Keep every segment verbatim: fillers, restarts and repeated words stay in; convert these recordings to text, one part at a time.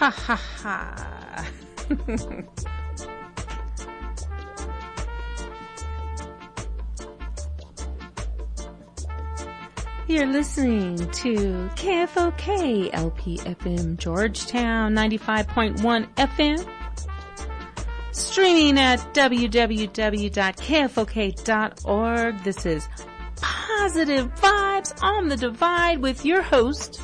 Ha ha ha. You're listening to K F O K L P F M Georgetown ninety-five point one F M. Streaming at w w w dot k f o k dot org. This is Positive Vibes on the Divide with your host,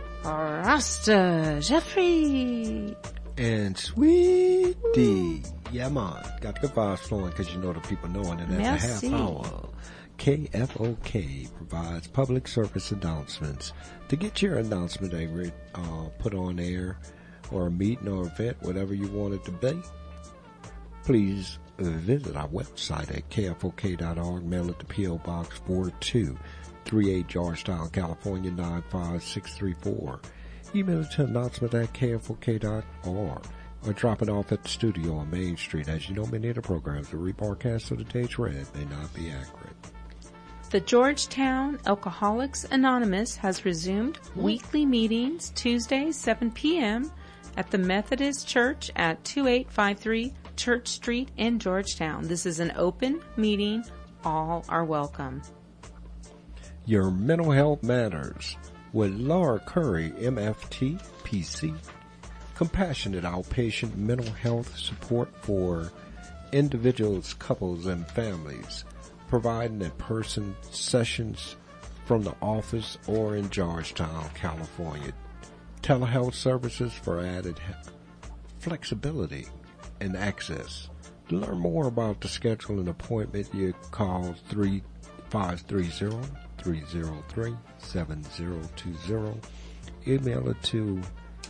Rasta Jeffrey. And Sweet D. Yeah, man. Got the good vibes flowing because you know the people knowing it. That's a half hour. K F O K provides public service announcements. To get your announcement every, uh, put on air or a meeting or event, whatever you want it to be, please visit our website at k f o k dot org. Mail it to P O Box four two three eight Georgetown, California nine five six three four. Email it to announcement at k f o k dot org or drop it off at the studio on Main Street. As you know, many of the programs are rebroadcast so the dates read may not be accurate. The Georgetown Alcoholics Anonymous has resumed weekly meetings Tuesday, seven p.m. at the Methodist Church at twenty-eight fifty-three Church Street in Georgetown. This is an open meeting. All are welcome. Your Mental Health Matters with Laura Curry, M F T, P C. Compassionate outpatient mental health support for individuals, couples, and families. Providing in-person sessions from the office or in Georgetown, California. Telehealth services for added flexibility and access. To learn more about the schedule and appointment, you call three five three zero, three zero three, seven zero two zero. Email it to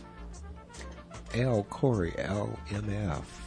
L Corey, L M F.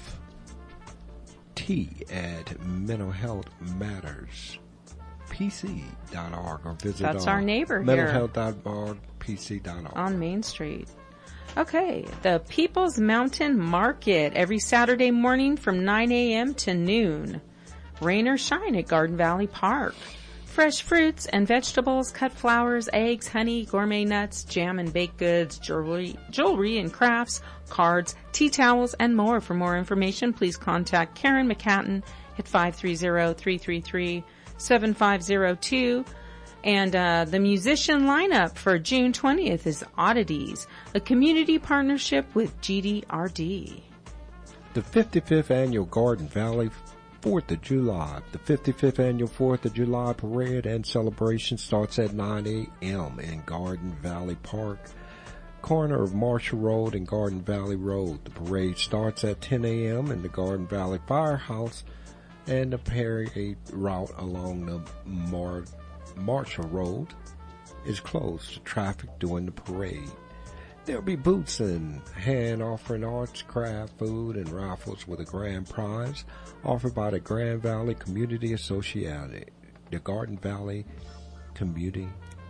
T at mental health matters p c dot org or visit That's our neighbor mental here. health dot org p c dot org on Main Street. Okay, the People's Mountain Market every Saturday morning from nine a.m. to noon. Rain or shine at Garden Valley Park. Fresh fruits and vegetables, cut flowers, eggs, honey, gourmet nuts, jam and baked goods, jewelry, jewelry and crafts, cards, tea towels, and more. For more information, please contact Karen McCatton at five three zero, three three three, seven five zero two. And uh, the musician lineup for June twentieth is Oddities, a community partnership with G D R D. The fifty-fifth Annual Garden Valley fourth of July. The fifty-fifth Annual fourth of July Parade and Celebration starts at nine a.m. in Garden Valley Park, corner of Marshall Road and Garden Valley Road. The parade starts at ten a.m. in the Garden Valley Firehouse, and the parade route along the Mar- Marshall Road is closed to traffic during the parade. There'll be booths and hand offering arts, craft, food, and raffles with a grand prize offered by the Grand Valley Community Association, the Garden Valley Community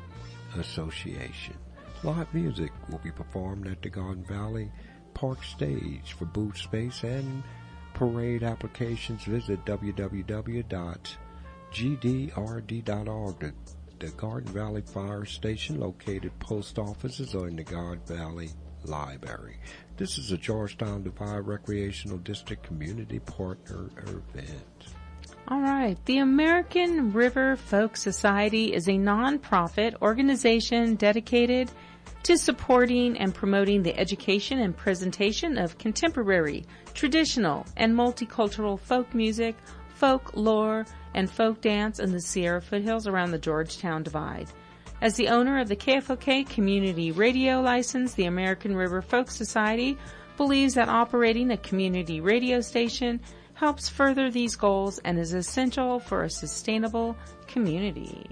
Association. Live music will be performed at the Garden Valley Park stage. For booth space and parade applications, visit w w w dot g d r d dot org. The, the Garden Valley Fire Station, located post offices, are in the Garden Valley Library. This is a Georgetown Divide Recreational District Community Partner event. All right. The American River Folk Society is a non-profit organization dedicated to supporting and promoting the education and presentation of contemporary, traditional, and multicultural folk music, folk lore, and folk dance in the Sierra foothills around the Georgetown Divide. As the owner of the K F O K community radio license, the American River Folk Society believes that operating a community radio station helps further these goals and is essential for a sustainable community.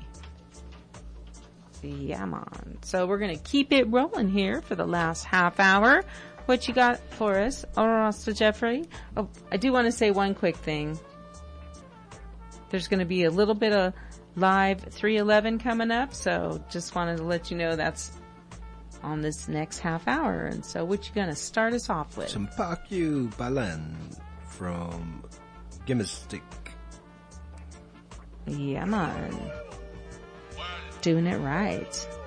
Yeah, man. So we're going to keep it rolling here for the last half hour. What you got for us, Rasta Jeffrey? Oh, I do want to say one quick thing. There's going to be a little bit of live three eleven coming up, so just wanted to let you know that's on this next half hour. And so what you going to start us off with? Sampaku Balan from Gymnastic. Yeah, man. Doing it right.